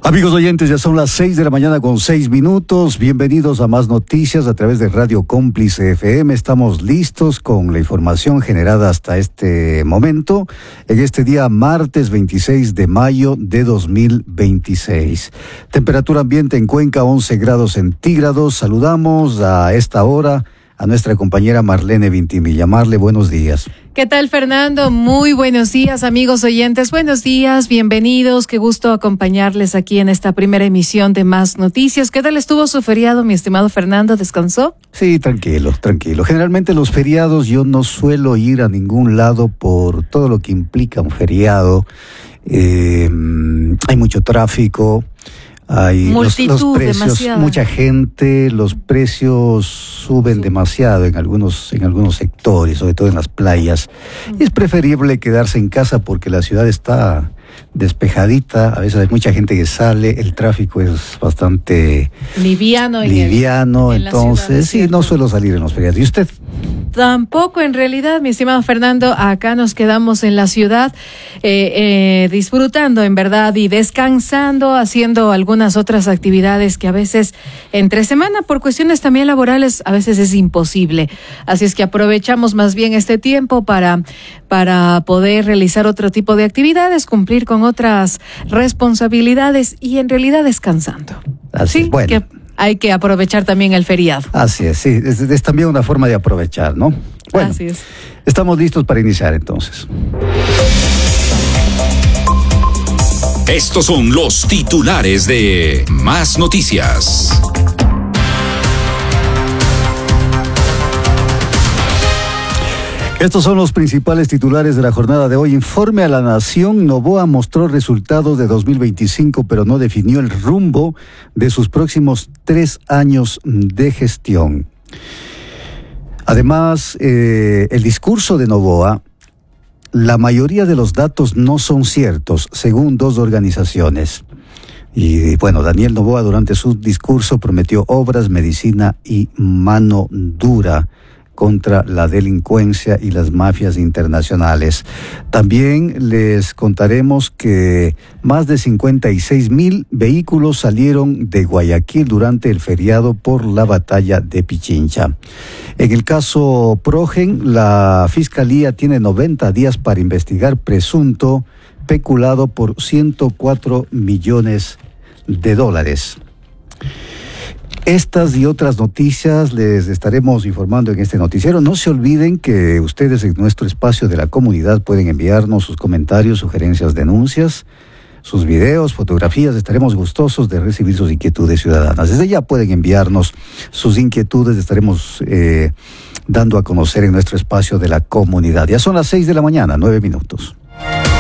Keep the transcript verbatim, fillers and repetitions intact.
Amigos oyentes, ya son las seis de la mañana con seis minutos. Bienvenidos a Más Noticias a través de Radio Cómplice F M. Estamos listos con la información generada hasta este momento, en este día martes veintiséis de mayo de dos mil veintiséis. Temperatura ambiente en Cuenca, once grados centígrados. Saludamos a esta hora a nuestra compañera Marlene Vintimilla. Marle, buenos días. ¿Qué tal, Fernando? Muy buenos días, amigos oyentes. Buenos días, bienvenidos. Qué gusto acompañarles aquí en esta primera emisión de Más Noticias. ¿Qué tal estuvo su feriado, mi estimado Fernando? ¿Descansó? Sí, tranquilo, tranquilo. Generalmente los feriados yo no suelo ir a ningún lado por todo lo que implica un feriado. Eh, hay mucho tráfico. Hay los, los precios, demasiada. mucha gente, los precios suben sí. demasiado en algunos en algunos sectores, sobre todo en las playas. Mm. Es preferible quedarse en casa porque la ciudad está despejadita, a veces hay mucha gente que sale, el tráfico es bastante liviano, liviano, en entonces sí, no suelo salir en los feriados. ¿Y usted? Tampoco, en realidad, mi estimado Fernando, acá nos quedamos en la ciudad eh, eh, disfrutando, en verdad, y descansando, haciendo algunas otras actividades que a veces entre semana, por cuestiones también laborales, a veces es imposible. Así es que aprovechamos más bien este tiempo para, para poder realizar otro tipo de actividades, cumplir con otras responsabilidades y en realidad descansando. Así, ¿sí? Bueno. Que hay que aprovechar también el feriado. Así es, sí, es, es también una forma de aprovechar, ¿no? Bueno, así es. Estamos listos para iniciar entonces. Estos son los titulares de Más Noticias. Estos son los principales titulares de la jornada de hoy. Informe a la Nación. Noboa mostró resultados de dos mil veinticinco, pero no definió el rumbo de sus próximos tres años de gestión. Además, eh, el discurso de Noboa, la mayoría de los datos no son ciertos, según dos organizaciones. Y bueno, Daniel Noboa durante su discurso prometió obras, medicina y mano dura contra la delincuencia y las mafias internacionales. También les contaremos que más de cincuenta y seis mil vehículos salieron de Guayaquil durante el feriado por la batalla de Pichincha. En el caso Progen, la Fiscalía tiene noventa días para investigar presunto peculado por ciento cuatro millones de dólares. Estas y otras noticias les estaremos informando en este noticiero. No se olviden que ustedes en nuestro espacio de la comunidad pueden enviarnos sus comentarios, sugerencias, denuncias, sus videos, fotografías. Estaremos gustosos de recibir sus inquietudes ciudadanas. Desde ya pueden enviarnos sus inquietudes, estaremos eh, dando a conocer en nuestro espacio de la comunidad. Ya son las seis de la mañana, nueve minutos.